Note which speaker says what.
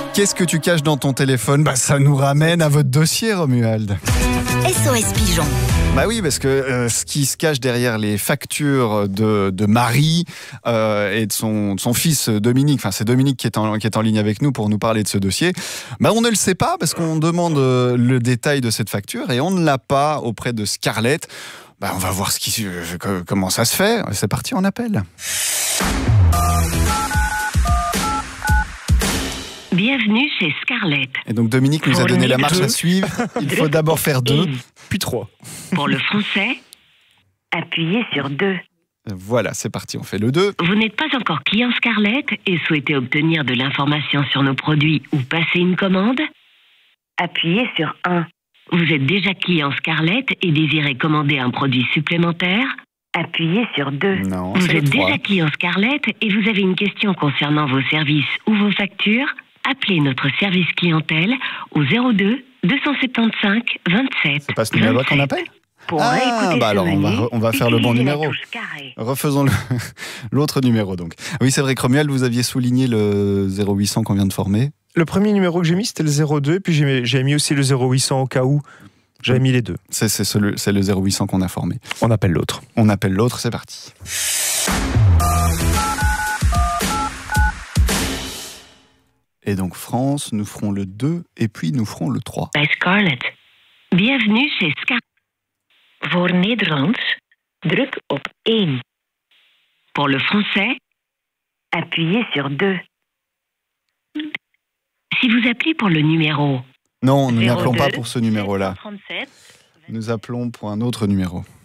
Speaker 1: Qu'est-ce que tu caches dans ton téléphone ? Ça nous ramène à votre dossier, Romuald.
Speaker 2: SOS Pigeon.
Speaker 1: Oui, parce que ce qui se cache derrière les factures de Marie et de son fils Dominique, c'est Dominique qui est en ligne avec nous pour nous parler de ce dossier, on ne le sait pas parce qu'on demande le détail de cette facture et on ne l'a pas auprès de Scarlett. On va voir comment ça se fait. C'est parti, on appelle.
Speaker 3: Bienvenue chez Scarlett.
Speaker 1: Et donc Dominique nous a donné la marche à suivre. Il faut d'abord faire 2, puis 3.
Speaker 3: Pour le français, appuyez sur 2.
Speaker 1: Voilà, c'est parti, on fait le 2.
Speaker 3: Vous n'êtes pas encore client Scarlett et souhaitez obtenir de l'information sur nos produits ou passer une commande ? Appuyez sur 1. Vous êtes déjà client Scarlett et désirez commander un produit supplémentaire ? Appuyez sur 2.
Speaker 1: Non,
Speaker 3: vous
Speaker 1: c'est
Speaker 3: êtes
Speaker 1: le 3.
Speaker 3: déjà client Scarlett et vous avez une question concernant vos services ou vos factures ? Appelez notre service clientèle au 02 275 27.
Speaker 1: C'est pas ce numéro qu'on appelle ?
Speaker 3: Pour réécouter
Speaker 1: alors
Speaker 3: ce menu,
Speaker 1: on va faire le bon
Speaker 3: utilisez la
Speaker 1: numéro.
Speaker 3: touche carré.
Speaker 1: Refaisons l'autre numéro donc. Oui, c'est vrai que Romuald, vous aviez souligné le 0800 qu'on vient de former.
Speaker 4: Le premier numéro que j'ai mis, c'était le 02, puis j'ai mis aussi le 0800 au cas où. J'avais mis les deux.
Speaker 1: C'est le 0800 qu'on a formé.
Speaker 4: On appelle l'autre.
Speaker 1: On appelle l'autre, c'est parti. Et donc France, nous ferons le 2 et puis nous ferons le 3.
Speaker 3: Bij Scarlett. Bienvenue chez Scarlett. Voor Nederlands, druk op 1. Pour le français, appuyez sur 2. Si vous appelez pour le numéro
Speaker 1: Non, nous
Speaker 3: 02
Speaker 1: n'appelons pas pour ce numéro-là.
Speaker 3: 737,
Speaker 1: Nous appelons pour un autre numéro.